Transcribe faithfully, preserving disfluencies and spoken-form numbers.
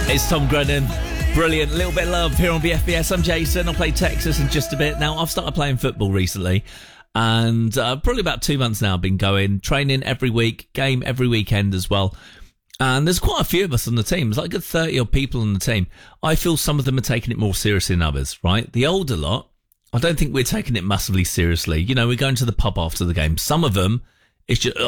It's Tom Grennan. Brilliant. A little bit of love here on B F B S. I'm Jason. I'll play Texas in just a bit. Now, I've started playing football recently, and uh, probably about two months now I've been going, training every week, game every weekend as well. And there's quite a few of us on the team. There's like a good thirty odd people on the team. I feel some of them are taking it more seriously than others, right? The older lot, I don't think we're taking it massively seriously. You know, we're going to the pub after the game. Some of them, it's just,